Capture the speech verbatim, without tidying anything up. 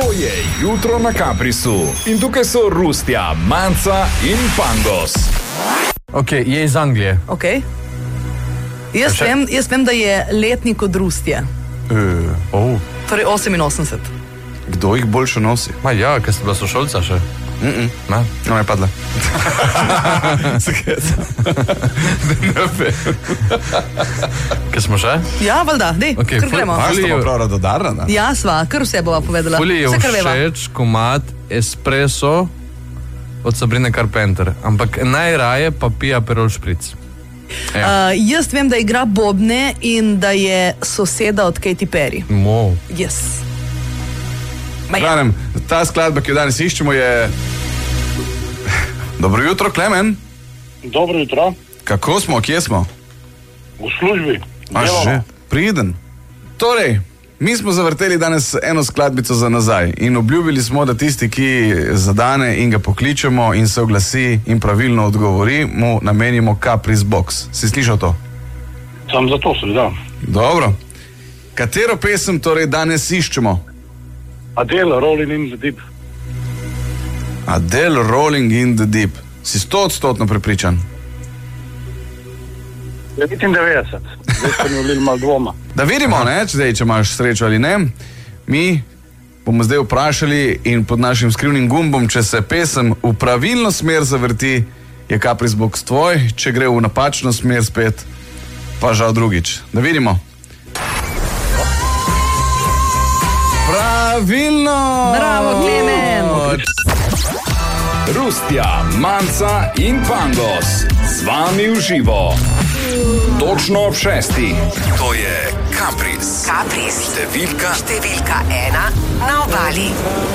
To je Jutro na Caprisu. In tukaj so Rustja, Manca in Pangos. Ok, je iz Anglije. Ok. Jaz, Še... vem, jaz vem, da je letnik od Rustje. Uh, oh. Torej oseminosemdeset. Kdo jih boljše nosi? Ma ja, ker ste bila sošolca še. Mm-mm. Ne? No, je padla. Kaj smo še? Ja, valjda, dej, Ok, kar ful- gremo. ful- Asta pa prav radodarna. Ja, sva, kar vse bova povedala. Fuli je Vse, kar veva. všeč komad espresso od Sabrine Carpenter, ampak najraje pa pija Aperol Spritz. Ja. Uh, jaz vem, da igra bobne in da je soseda od Katy Perry. Mo. Yes. Ma ja. Pravim, ta skladba, ki jo danes iščemo, je... Dobro jutro, Klemen. Dobro jutro, Kako smo, kje smo? v službi. A Delamo. že, priden. Torej, mi smo zavrteli danes eno skladbico za nazaj in obljubili smo, da tisti, ki zadane in ga pokličemo in se oglasi in pravilno odgovori, mu namenimo Caprice Box. Si slišal to? Sam zato sem, da. Dobro. Katero pesem torej danes iščemo? Adele, Rolling in the Deep. Adele, Rolling in the Deep. Si stoodstotno prepričan? devetindevetdeset. Zdaj ste mi vlili malo dvoma. Da vidimo, ne, če, zdaj, če imaš srečo ali ne. Mi bomo zdaj vprašali in pod našim skrivnim gumbom, če se pesem v pravilno smer zavrti, je Caprice Box tvoj, če gre v napačno smer spet, pa žal drugič. Da vidimo. Pravilno! Bravo, Klemen! Rustja, Manca in Pangos. Z vami v živo. Točno ob šestih. To je Caprice. Caprice. Številka Številka ena na obali.